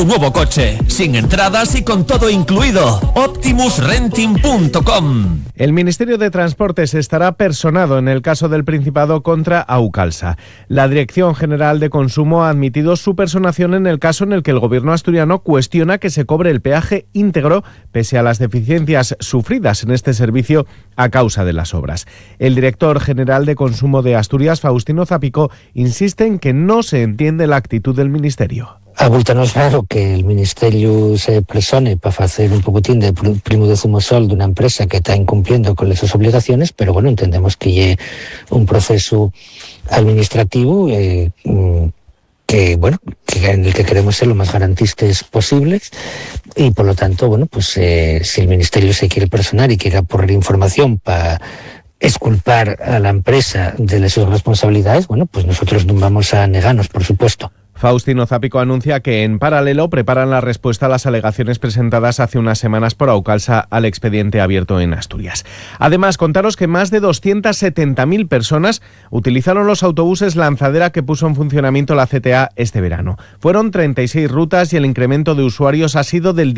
Nuevo coche, sin entradas y con todo incluido. Optimusrenting.com. El Ministerio de Transportes estará personado en el caso del Principado contra Aucalsa. La Dirección General de Consumo ha admitido su personación en el caso en el que el gobierno asturiano cuestiona que se cobre el peaje íntegro pese a las deficiencias sufridas en este servicio a causa de las obras. El director general de Consumo de Asturias, Faustino Zapico, insiste en que no se entiende la actitud del Ministerio. Avultanos raro que el Ministerio se persone para hacer un poquitín de primo de zumosol de una empresa que está incumpliendo con esas obligaciones, pero bueno, entendemos que es un proceso administrativo que en el que queremos ser lo más garantistas posibles y por lo tanto, bueno, pues si el Ministerio se quiere personar y quiere aportar información para exculpar a la empresa de sus responsabilidades, bueno, pues nosotros no vamos a negarnos, por supuesto. Faustino Zapico anuncia que en paralelo preparan la respuesta a las alegaciones presentadas hace unas semanas por Aucalsa al expediente abierto en Asturias. Además, contaros que más de 270.000 personas utilizaron los autobuses lanzadera que puso en funcionamiento la CTA este verano. Fueron 36 rutas y el incremento de usuarios ha sido del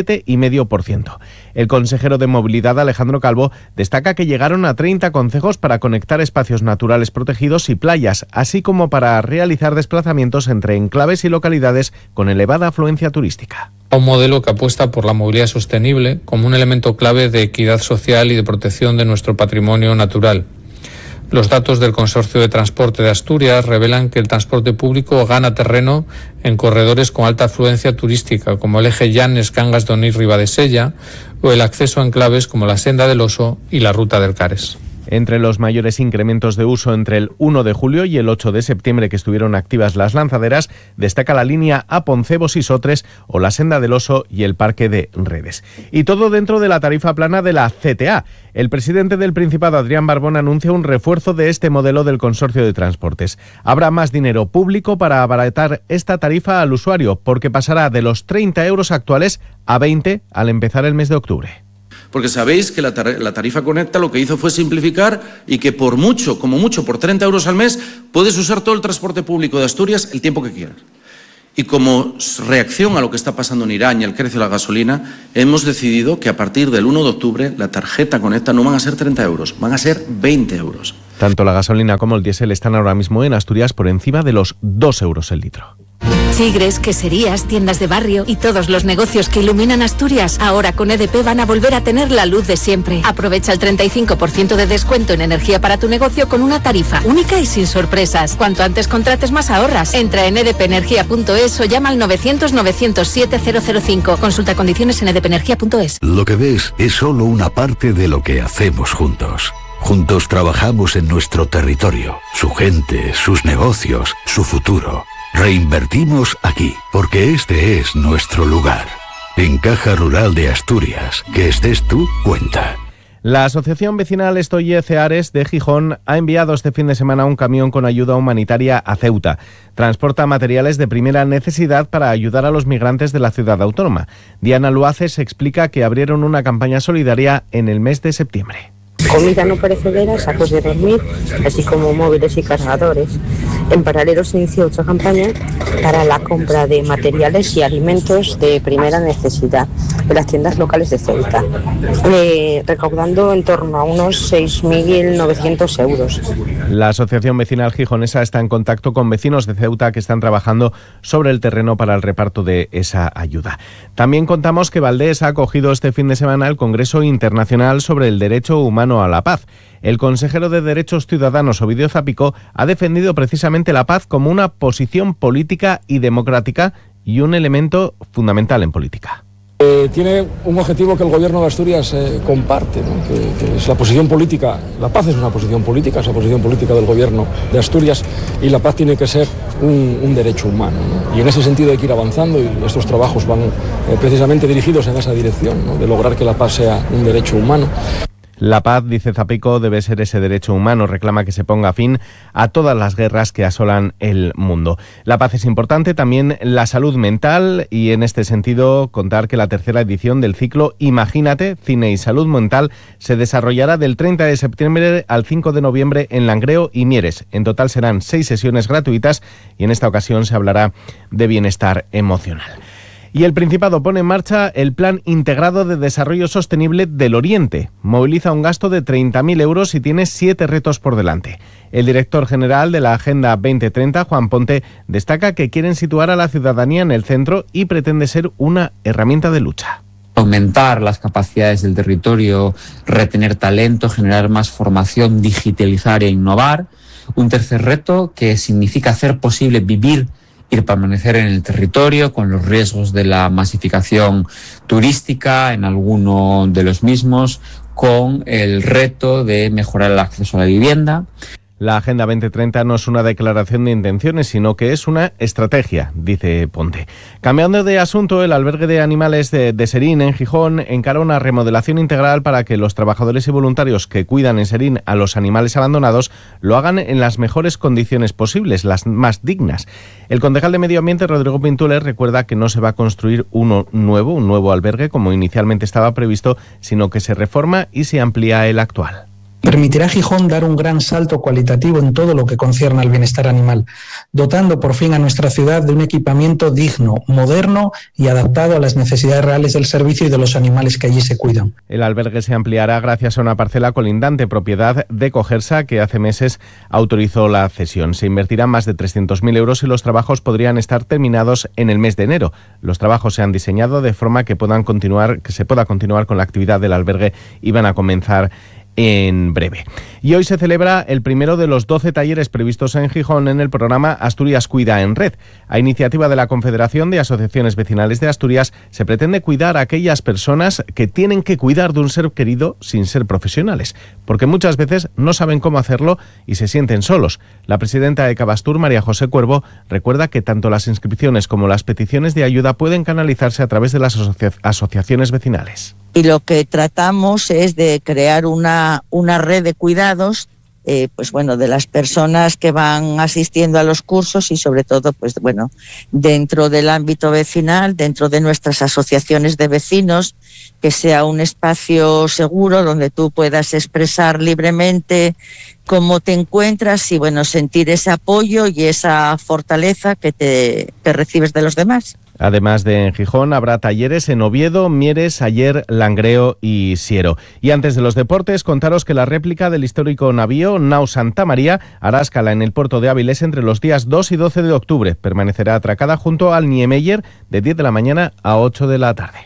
17,5%. El consejero de Movilidad, Alejandro Calvo, destaca que llegaron a 30 concejos para conectar espacios naturales protegidos y playas, así como para realizar desplazamientos entre enclaves y localidades con elevada afluencia turística. Un modelo que apuesta por la movilidad sostenible como un elemento clave de equidad social y de protección de nuestro patrimonio natural. Los datos del Consorcio de Transporte de Asturias revelan que el transporte público gana terreno en corredores con alta afluencia turística, como el eje Llanes, Cangas, Donís, Ribadesella, o el acceso a enclaves como la Senda del Oso y la Ruta del Cares. Entre los mayores incrementos de uso entre el 1 de julio y el 8 de septiembre que estuvieron activas las lanzaderas, destaca la línea A Poncebos y Sotres o la Senda del Oso y el Parque de Redes. Y todo dentro de la tarifa plana de la CTA. El presidente del Principado, Adrián Barbón, anuncia un refuerzo de este modelo del Consorcio de Transportes. Habrá más dinero público para abaratar esta tarifa al usuario, porque pasará de los 30 euros actuales a 20 al empezar el mes de octubre. Porque sabéis que la tarifa Conecta lo que hizo fue simplificar y que por mucho, como mucho, por 30 euros al mes, puedes usar todo el transporte público de Asturias el tiempo que quieras. Y como reacción a lo que está pasando en Irán y al precio de la gasolina, hemos decidido que a partir del 1 de octubre la tarjeta Conecta no van a ser 30 euros, van a ser 20 euros. Tanto la gasolina como el diésel están ahora mismo en Asturias por encima de los 2 euros el litro. Chigres, queserías, tiendas de barrio y todos los negocios que iluminan Asturias ahora con EDP van a volver a tener la luz de siempre. Aprovecha el 35% de descuento en energía para tu negocio con una tarifa única y sin sorpresas. Cuanto antes contrates, más ahorras. Entra en edpenergia.es o llama al 900-907-005. Consulta condiciones en edpenergia.es. Lo que ves es solo una parte de lo que hacemos juntos. Juntos trabajamos en nuestro territorio, su gente, sus negocios, su futuro. Reinvertimos aquí, porque este es nuestro lugar. En Caja Rural de Asturias, que estés tú, cuenta. La Asociación Vecinal Estoye Ceares de Gijón ha enviado este fin de semana un camión con ayuda humanitaria a Ceuta. Transporta materiales de primera necesidad para ayudar a los migrantes de la ciudad autónoma. Diana Luaces explica que abrieron una campaña solidaria en el mes de septiembre. Comida no perecedera, sacos de dormir, así como móviles y cargadores. En paralelo se inició otra campaña para la compra de materiales y alimentos de primera necesidad en las tiendas locales de Ceuta, recaudando en torno a unos 6.900 euros. La Asociación Vecinal Gijonesa está en contacto con vecinos de Ceuta que están trabajando sobre el terreno para el reparto de esa ayuda. También contamos que Valdés ha acogido este fin de semana el Congreso Internacional sobre el Derecho Humano a la Paz. El consejero de Derechos Ciudadanos, Ovidio Zapico, ha defendido precisamente la paz como una posición política y democrática y un elemento fundamental en política. Tiene un objetivo que el gobierno de Asturias comparte, ¿no? que es la posición política. La paz es una posición política, es la posición política del gobierno de Asturias, y la paz tiene que ser un derecho humano, ¿no? Y en ese sentido hay que ir avanzando, y estos trabajos van precisamente dirigidos en esa dirección, ¿no? De lograr que la paz sea un derecho humano. La paz, dice Zapico, debe ser ese derecho humano. Reclama que se ponga fin a todas las guerras que asolan el mundo. La paz es importante, también la salud mental, y en este sentido contar que la tercera edición del ciclo Imagínate, Cine y Salud Mental se desarrollará del 30 de septiembre al 5 de noviembre en Langreo y Mieres. En total serán 6 sesiones gratuitas y en esta ocasión se hablará de bienestar emocional. Y el Principado pone en marcha el Plan Integrado de Desarrollo Sostenible del Oriente. Moviliza un gasto de 30.000 euros y tiene 7 retos por delante. El director general de la Agenda 2030, Juan Ponte, destaca que quieren situar a la ciudadanía en el centro y pretende ser una herramienta de lucha. Aumentar las capacidades del territorio, retener talento, generar más formación, digitalizar e innovar. Un tercer reto que significa hacer posible vivir y permanecer en el territorio con los riesgos de la masificación turística en alguno de los mismos, con el reto de mejorar el acceso a la vivienda. La Agenda 2030 no es una declaración de intenciones, sino que es una estrategia, dice Ponte. Cambiando de asunto, el albergue de animales de Serín, en Gijón, encara una remodelación integral para que los trabajadores y voluntarios que cuidan en Serín a los animales abandonados lo hagan en las mejores condiciones posibles, las más dignas. El concejal de Medio Ambiente, Rodrigo Pintules, recuerda que no se va a construir un nuevo albergue como inicialmente estaba previsto, sino que se reforma y se amplía el actual. Permitirá a Gijón dar un gran salto cualitativo en todo lo que concierne al bienestar animal, dotando por fin a nuestra ciudad de un equipamiento digno, moderno y adaptado a las necesidades reales del servicio y de los animales que allí se cuidan. El albergue se ampliará gracias a una parcela colindante, propiedad de Cogersa, que hace meses autorizó la cesión. Se invertirán más de 300.000 euros y los trabajos podrían estar terminados en el mes de enero. Los trabajos se han diseñado de forma que se pueda continuar con la actividad del albergue y van a comenzar en breve. Y hoy se celebra el primero de los 12 talleres previstos en Gijón en el programa Asturias Cuida en Red. A iniciativa de la Confederación de Asociaciones Vecinales de Asturias, se pretende cuidar a aquellas personas que tienen que cuidar de un ser querido sin ser profesionales, porque muchas veces no saben cómo hacerlo y se sienten solos. La presidenta de Cabastur, María José Cuervo, recuerda que tanto las inscripciones como las peticiones de ayuda pueden canalizarse a través de las asociaciones vecinales. Y lo que tratamos es de crear una red de cuidados, de las personas que van asistiendo a los cursos y sobre todo, dentro del ámbito vecinal, dentro de nuestras asociaciones de vecinos, que sea un espacio seguro donde tú puedas expresar libremente cómo te encuentras y, sentir ese apoyo y esa fortaleza que recibes de los demás. Además de en Gijón, habrá talleres en Oviedo, Mieres, Aller, Langreo y Siero. Y antes de los deportes, contaros que la réplica del histórico navío Nau Santa María hará escala en el puerto de Áviles entre los días 2 y 12 de octubre. Permanecerá atracada junto al Niemeyer de 10 de la mañana a 8 de la tarde.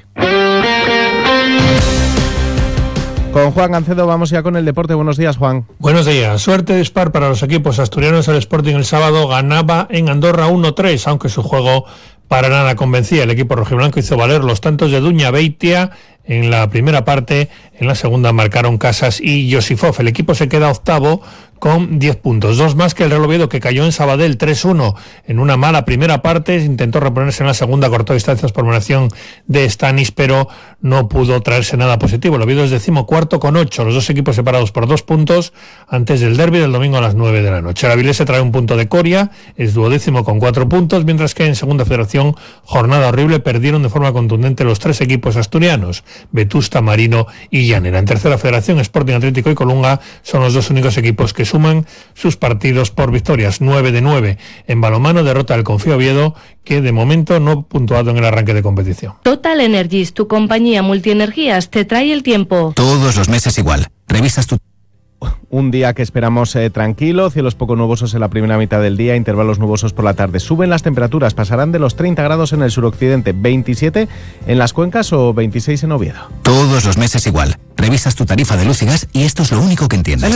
Con Juan Gancedo vamos ya con el deporte. Buenos días, Juan. Buenos días. Suerte dispar para los equipos asturianos. El Sporting el sábado ganaba en Andorra 1-3, aunque su juego para nada convencía. El equipo rojiblanco hizo valer los tantos de Duña Beitia en la primera parte. En la segunda marcaron Casas y Josifov. El equipo se queda octavo con 10 puntos, 2 más que el Real Oviedo, que cayó en Sabadell 3-1 en una mala primera parte. Intentó reponerse en la segunda, cortó distancias por mediación de Stanis, pero no pudo traerse nada positivo. El Oviedo es 14º con 8, los dos equipos separados por 2 puntos antes del derbi del domingo a las 9 de la noche. El Avilés se trae un punto de Coria, es 12º con 4 puntos, mientras que en segunda federación, jornada horrible, perdieron de forma contundente los 3 equipos asturianos, Vetusta, Marino y Llanera. En tercera federación, Sporting Atlético y Colunga son los dos únicos equipos que suman sus partidos por victorias. 9 de 9 en balonmano, derrota al Confío Oviedo, que de momento no ha puntuado en el arranque de competición. Total Energies, tu compañía multienergías, te trae el tiempo. Todos los meses igual. Revisas tu... Un día que esperamos tranquilo, cielos poco nubosos en la primera mitad del día, intervalos nubosos por la tarde. Suben las temperaturas, pasarán de los 30 grados en el suroccidente, 27 en las cuencas o 26 en Oviedo. Todos los meses igual. Revisas tu tarifa de luz y gas y esto es lo único que entiendes.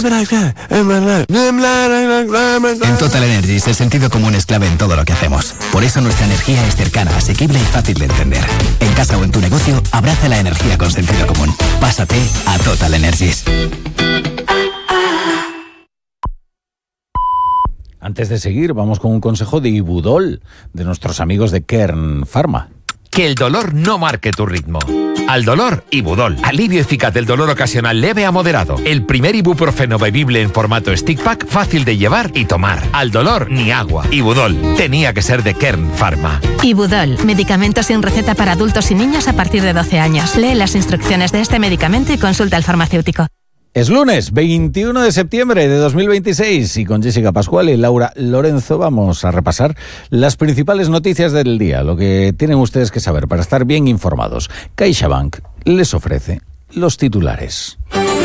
En Total Energies el sentido común es clave en todo lo que hacemos. Por eso nuestra energía es cercana, asequible y fácil de entender. En casa o en tu negocio, abraza la energía con sentido común. Pásate a Total Energies. Antes de seguir, vamos con un consejo de Ibudol, de nuestros amigos de Kern Pharma. Que el dolor no marque tu ritmo. Al dolor, Ibudol. Alivio eficaz del dolor ocasional leve a moderado. El primer ibuprofeno bebible en formato stick pack, fácil de llevar y tomar. Al dolor, ni agua. Ibudol. Tenía que ser de Kern Pharma. Ibudol. Medicamento sin receta para adultos y niños a partir de 12 años. Lee las instrucciones de este medicamento y consulta al farmacéutico. Es lunes, 21 de septiembre de 2026 y con Jessica Pascual y Laura Lorenzo vamos a repasar las principales noticias del día, lo que tienen ustedes que saber para estar bien informados. CaixaBank les ofrece los titulares.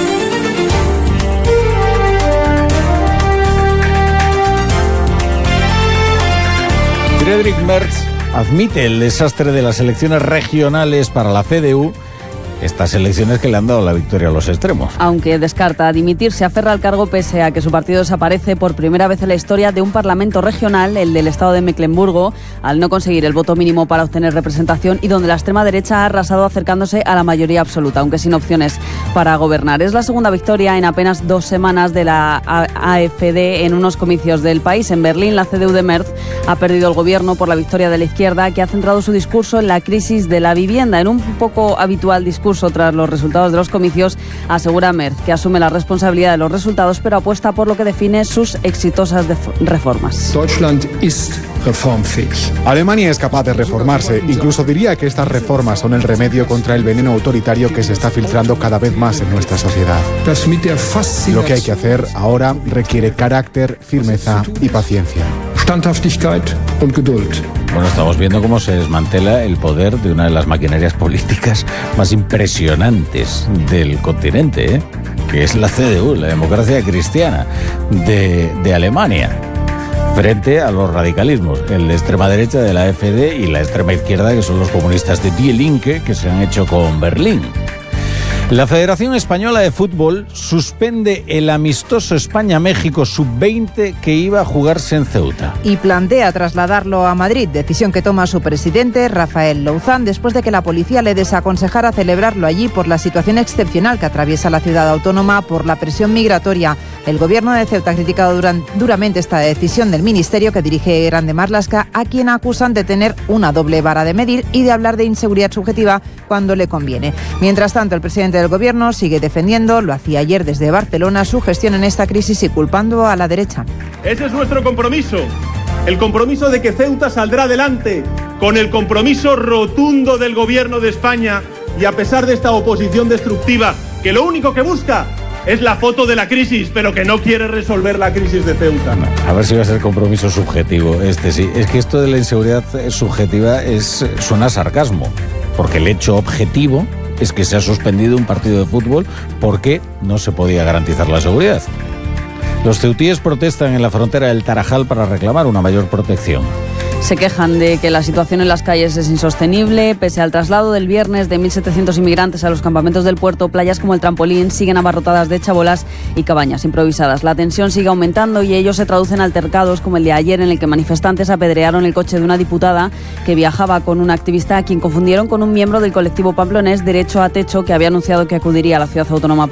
Friedrich Merz admite el desastre de las elecciones regionales para la CDU. Estas elecciones que le han dado la victoria a los extremos. Aunque descarta dimitir, se aferra al cargo pese a que su partido desaparece por primera vez en la historia de un parlamento regional, el del estado de Mecklemburgo, al no conseguir el voto mínimo para obtener representación y donde la extrema derecha ha arrasado acercándose a la mayoría absoluta, aunque sin opciones para gobernar. Es la segunda victoria en apenas 2 semanas de la AfD en unos comicios del país. En Berlín, la CDU de Merz ha perdido el gobierno por la victoria de la izquierda, que ha centrado su discurso en la crisis de la vivienda. En un poco habitual discurso tras los resultados de los comicios, asegura Merz que asume la responsabilidad de los resultados, pero apuesta por lo que define sus exitosas reformas. Deutschland ist reformfähig. Alemania es capaz de reformarse. Incluso diría que estas reformas son el remedio contra el veneno autoritario que se está filtrando cada vez más en nuestra sociedad. Lo que hay que hacer ahora requiere carácter, firmeza y paciencia. Standhaftigkeit und Geduld. Bueno, estamos viendo cómo se desmantela el poder de una de las maquinarias políticas más impresionantes del continente, que es la CDU, la democracia cristiana de Alemania, frente a los radicalismos, el de extrema derecha de la AfD y la extrema izquierda, que son los comunistas de Die Linke, que se han hecho con Berlín. La Federación Española de Fútbol suspende el amistoso España-México sub-20 que iba a jugarse en Ceuta. Y plantea trasladarlo a Madrid, decisión que toma su presidente, Rafael Louzán, después de que la policía le desaconsejara celebrarlo allí por la situación excepcional que atraviesa la ciudad autónoma por la presión migratoria. El gobierno de Ceuta ha criticado duramente esta decisión del ministerio que dirige Grande Marlaska, a quien acusan de tener una doble vara de medir y de hablar de inseguridad subjetiva cuando le conviene. Mientras tanto, el presidente del gobierno sigue defendiendo, lo hacía ayer desde Barcelona, su gestión en esta crisis y culpando a la derecha. Ese es nuestro compromiso, el compromiso de que Ceuta saldrá adelante, con el compromiso rotundo del gobierno de España y a pesar de esta oposición destructiva, que lo único que busca es la foto de la crisis, pero que no quiere resolver la crisis de Ceuta. A ver si va a ser compromiso subjetivo sí. Es que esto de la inseguridad subjetiva suena a sarcasmo, porque el hecho objetivo es que se ha suspendido un partido de fútbol porque no se podía garantizar la seguridad. Los ceutíes protestan en la frontera del Tarajal para reclamar una mayor protección. Se quejan de que la situación en las calles es insostenible. Pese al traslado del viernes de 1.700 inmigrantes a los campamentos del puerto, playas como el Trampolín siguen abarrotadas de chabolas y cabañas improvisadas. La tensión sigue aumentando y ello se traduce en altercados como el de ayer, en el que manifestantes apedrearon el coche de una diputada que viajaba con un activista a quien confundieron con un miembro del colectivo pamplonés Derecho a Techo, que había anunciado que acudiría a la ciudad autónoma